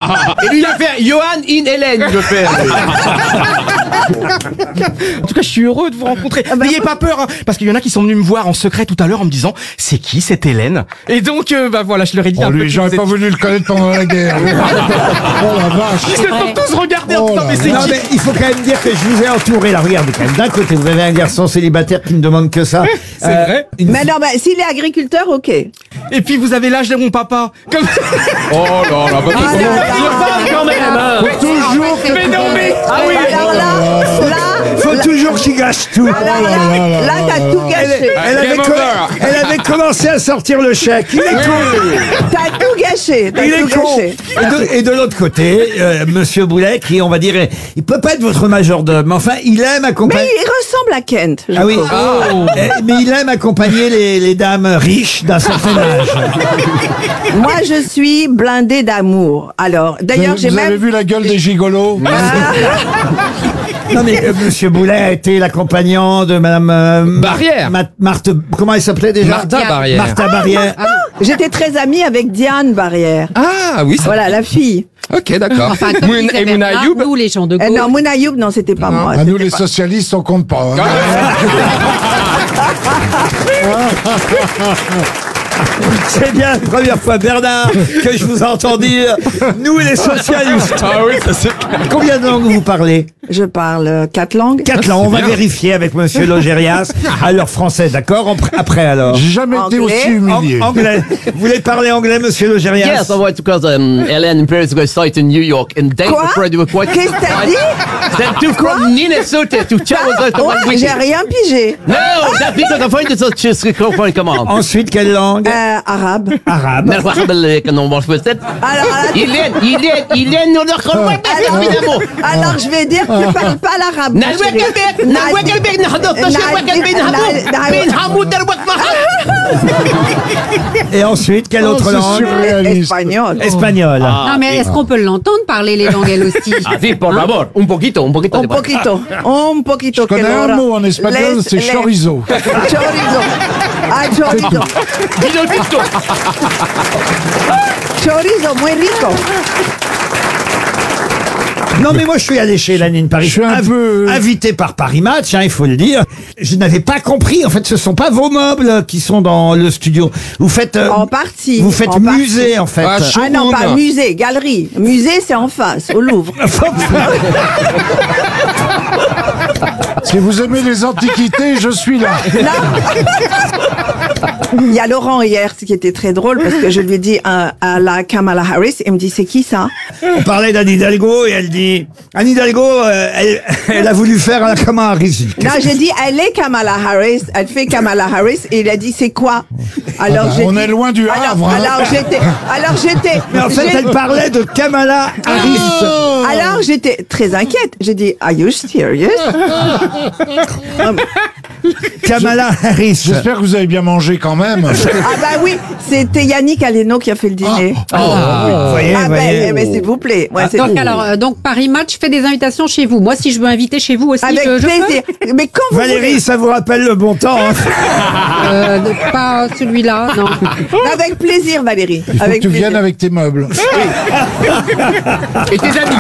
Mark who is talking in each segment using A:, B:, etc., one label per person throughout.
A: Et lui, il va faire Johan in Hélène, il veut faire. En tout cas, je suis heureux de vous rencontrer. N'ayez pas peur, hein, parce qu'il y en a qui sont venus me voir en secret tout à l'heure en me disant c'est qui cette Hélène? Et donc, voilà, je leur ai dit un peu.
B: J'aurais pas voulu le connaître pendant la guerre. Oh la vache.
A: Ils se sont tous regardés en disant mais c'est
C: Non
A: qui?
C: mais il faut quand même dire que je vous ai entouré là. Regardez quand même. D'un côté, vous avez un garçon célibataire qui ne demande que ça.
A: C'est vrai.
D: Mais non, s'il est agriculteur, ok.
A: Et puis vous avez l'âge de mon papa. Comme...
E: Oh là là, bah,
A: quand même.
B: Toujours que
A: Mais non mais ah oui.
D: Alors là,
C: faut toujours qu'il gâche tout.
D: là, t'as tout gâché.
C: Elle avait commencé à sortir le chèque. Il est con.
D: T'as tout gâché.
C: Il est con. Et de l'autre côté, Monsieur Boulet, qui on va dire, il peut pas être votre majordome, mais enfin, il aime accompagner.
D: Mais il ressemble à Kent. je
C: Ah oui.
D: trouve.
C: Mais il aime accompagner les dames riches d'un certain âge.
D: Moi, je suis blindée d'amour. Alors, d'ailleurs, j'ai
B: Vous avez
D: même.
B: vu la gueule des gigolos?
C: Non mais Monsieur Boulet a été l'accompagnant de Madame
E: Barrière.
C: Marthe, comment elle s'appelait déjà?
E: Martha Barrière.
C: Martha Barrière.
D: J'étais très amie avec Diane Barrière.
E: Ah oui, ça...
D: Voilà, la fille.
E: Ok, d'accord.
F: Enfin, comme
E: Et
F: disait
E: Mouna
F: Bernard,
E: Ayoub.
F: nous, les gens de gauche.
D: Non, Mouna Ayoub, non, c'était pas moi.
B: À nous
D: c'était
B: les
D: pas-
B: socialistes, on compte pas. Hein.
C: C'est bien la première fois, Bernard, que je vous entends dire nous les socialistes.
E: Ah oui, ça c'est...
C: Combien de langues vous parlez?
D: Je parle 4 langues.
C: 4 langues. On va vérifier avec Monsieur Logérias. Alors français, d'accord? Après alors.
B: J'ai jamais été
D: Anglais.
B: aussi humilié.
C: Anglais. Vous voulez parler anglais, Monsieur Logérias?
G: Yes, I went because Ellen Paris got site in New York and they
D: Quoi?
G: afraid they were quite.
D: Qu'est-ce que t'as dit?
G: That to from Minnesota to Chicago to
D: Ouais,
G: one
D: j'ai
G: weekend.
D: rien pigé.
G: No, that because I find it such a come on.
C: Ensuite, quelle langue?
D: Arabe.
C: Arabe.
G: مرحبا بالله كانوا مرحبا ست.
D: Alors,
G: يلين ندخل
D: alors, je vais dire que tu parles pas l'arabe. ma chérie.
C: Et ensuite, quelle autre
B: c'est
C: langue?
B: surréaliste.
D: Espagnol.
C: Espagnol.
F: Non, mais est-ce qu'on peut l'entendre parler les langues, elle aussi?
G: Ah, sí, por favor, un poquito
D: Un poquito. Un poquito.
B: Je connais un mot en espagnol, c'est chorizo.
D: Chorizo. Ah, chorizo. Chorizo, muy rico.
C: Non mais moi je suis allé chez Hélène Paris.
B: Je suis un peu-
C: invité par Paris Match, hein, il faut le dire. Je n'avais pas compris. En fait, ce sont pas vos meubles qui sont dans le studio. Vous faites
D: En partie.
C: Vous faites
D: en partie.
C: musée en fait.
E: Ah,
D: Ah non, pas musée, galerie. Musée, c'est en face, au Louvre.
B: Si vous aimez les antiquités, je suis là.
D: Il y a Laurent hier, ce qui était très drôle, parce que je lui ai dit à la Kamala Harris, il me dit, c'est qui ça?
C: On parlait d'Anne Hidalgo et elle dit Anne Hidalgo, elle a voulu faire la Kamala Harris.
D: Non, j'ai dit, elle est Kamala Harris, elle fait Kamala Harris, et il a dit, c'est quoi? Alors j'ai
B: On
D: dit-
B: est loin du Havre. hein.
D: Alors j'étais.
C: Mais en fait,
D: j'ai-
C: elle parlait de Kamala Harris.
D: Alors j'étais très inquiète. J'ai dit, are you serious?
C: Kamala Harris.
B: J'espère que vous avez bien mangé quand même.
D: Ah bah oui, c'était Yannick Aleno qui a fait le dîner.
C: Vous voyez,
D: Ah
C: vous
D: bah,
C: voyez.
D: mais s'il vous plaît. Ouais, c'est
F: Donc,
D: tout.
F: alors, donc Paris Match fait des invitations chez vous. Moi, si je veux inviter chez vous aussi,
D: Avec
F: je peux.
D: plaisir. Mais quand vous
C: Valérie,
D: voulez.
C: ça vous rappelle le bon temps. Hein.
F: Pas celui-là, non.
D: Avec plaisir, Valérie.
B: Il faut
D: Avec
B: que tu
D: plaisir.
B: viennes avec tes meubles.
E: Et tes amis.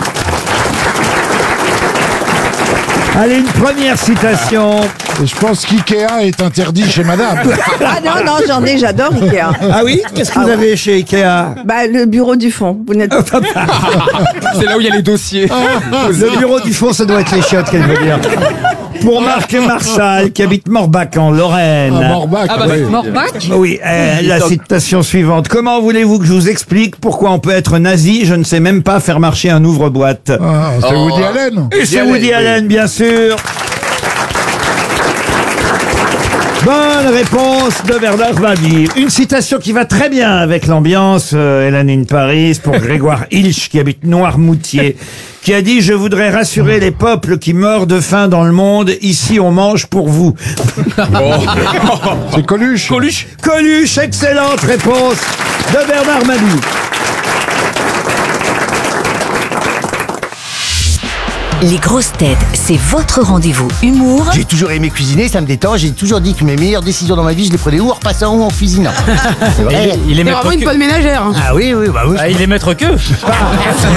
C: Allez, une première citation.
B: Et je pense qu'IKEA est interdit chez madame.
D: Ah non, non, j'adore Ikea.
C: Ah oui? Qu'est-ce que vous avez chez Ikea?
D: Bah, le bureau du fond. Vous n'êtes pas.
E: C'est là où il y a les dossiers.
C: Le bureau du fond, ça doit être les chiottes qu'elle veut dire. Pour Marc Marchal, qui habite Morbach en Lorraine.
B: À Morbach.
E: Ah bah,
B: oui.
F: Morbach?
C: Oui, la citation suivante. Comment voulez-vous que je vous explique pourquoi on peut être nazi? Je ne sais même pas faire marcher un ouvre-boîte.
B: Ah, c'est
E: Oh.
B: Woody Allen.
C: Et c'est Woody Allen, bien sûr. Bonne réponse de Bernard Mabille. Une citation qui va très bien avec l'ambiance, Hélène in Paris, pour Grégoire Hilsch, qui habite Noirmoutier, qui a dit « Je voudrais rassurer les peuples qui meurent de faim dans le monde. Ici, on mange pour vous.
B: C'est Coluche.
E: Coluche. »
C: Coluche, excellente réponse de Bernard Mabille.
H: Les grosses têtes, c'est votre rendez-vous humour
I: J'ai toujours aimé cuisiner, ça me détend. J'ai toujours dit que mes meilleures décisions dans ma vie, je les prenais ou en repassant ou en cuisinant. C'est vrai.
J: Il est
F: C'est
J: maître
F: vraiment une
J: que.
F: bonne ménagère.
I: Ah oui, oui, bah oui.
J: Ah, il est maître que.